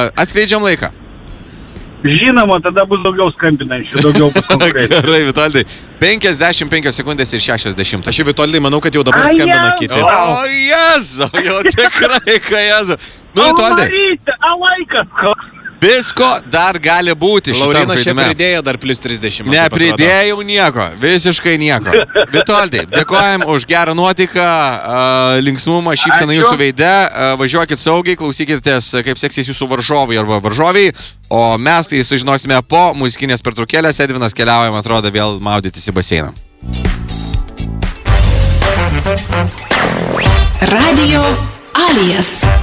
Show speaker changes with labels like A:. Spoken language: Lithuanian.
A: Atskleidžiam laiką.
B: Žinoma, tada bus daugiau skambinančių, daugiau bus konkurencijų.
A: Gerai, Vitoldai. 55 sekundės ir 60.
C: Aš Vitoldai manau, kad jau dabar skambina kiti.
A: O, Jezu, jau tikrai, ką Jezu. Nu, Vitoldai.
B: A laikas koks.
A: Visko dar gali būti šitam
C: Laurinas čia
A: žaidime.
C: pridėjo dar plus 30.
A: Nepridėjau nieko, visiškai nieko. Vitoldai, dėkojam už gerą nuotaiką, linksmumą, šypseną jūsų veide. Važiuokit saugiai, klausykitės, kaip seksis jūsų varžovai arba varžoviai. O mes tai sužinosime po muzikinės pertraukėlės. Edvinas keliauja, man atrodo, vėl maudytis į baseiną.
D: Radio Alias.